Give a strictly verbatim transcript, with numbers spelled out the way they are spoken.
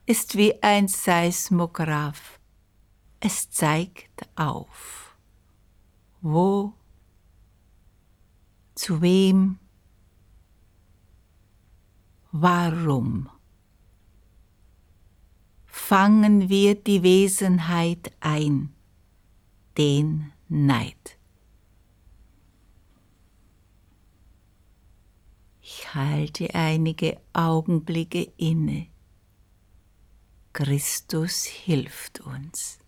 ist wie ein Seismograph. Es zeigt auf, wo, zu wem, warum. Fangen wir die Wesenheit ein, den Neid. Ich halte einige Augenblicke inne. Christus hilft uns.